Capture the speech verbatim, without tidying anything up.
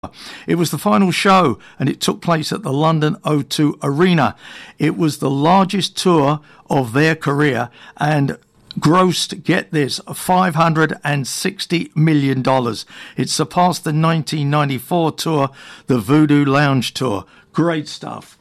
It was the final show, and it took place at the London O two Arena. It was the largest tour of their career and grossed, get this, five hundred sixty million dollars. It surpassed the nineteen ninety-four tour, the Voodoo Lounge Tour. Great stuff.